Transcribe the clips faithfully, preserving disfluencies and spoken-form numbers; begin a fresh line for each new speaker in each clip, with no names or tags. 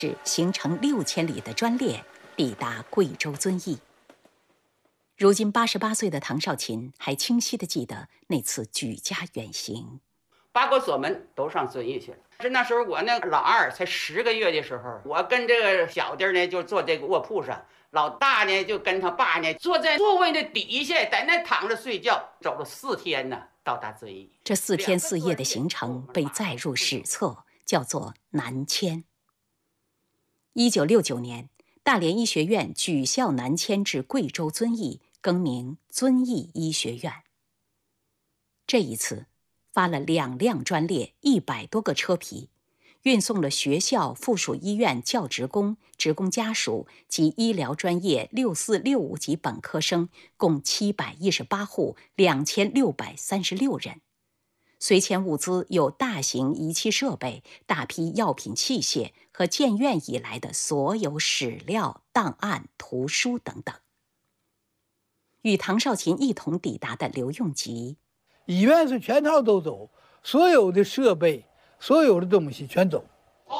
是行程六千里的专列抵达贵州遵义。如今八十八岁的唐少琴还清晰地记得那次举家远行，
八国锁门都上遵义去了。是那时候我那老二才十个月的时候，我跟这个小弟呢就坐这个卧铺上，老大呢就跟他爸呢坐在座位的底下，在那躺着睡觉。走了四天呢，到达遵义。
这四天四夜的行程被载入史册，叫做南迁。一九六九年，大连医学院举校南迁至贵州遵义，更名遵义医学院。这一次发了两辆专列，一百多个车皮，运送了学校附属医院教职工、职工家属及医疗专业六四六五级本科生共七百一十八户，两千六百三十六人。随迁物资有大型仪器设备、大批药品器械和建院以来的所有史料、档案、图书等等。与唐少琴一同抵达的刘用吉，
医院是全套都走，所有的设备、所有的东西全走。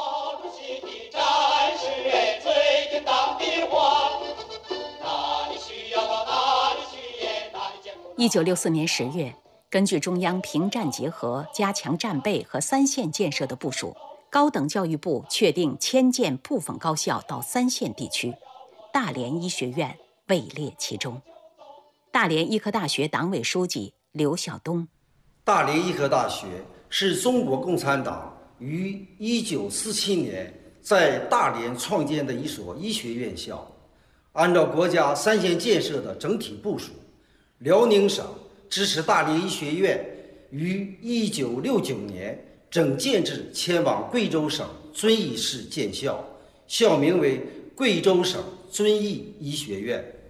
一九六四年十月，根据中央平战结合、加强战备和三线建设的部署，高等教育部确定迁建部分高校到三线地区，大连医学院位列其中。大连医科大学党委书记刘晓东：
大连医科大学是中国共产党于一九四七年在大连创建的一所医学院校，按照国家三线建设的整体部署，辽宁省支持大连医学院于一九六九年整建制迁往贵州省遵义市建校，校名为贵州省遵义医学院。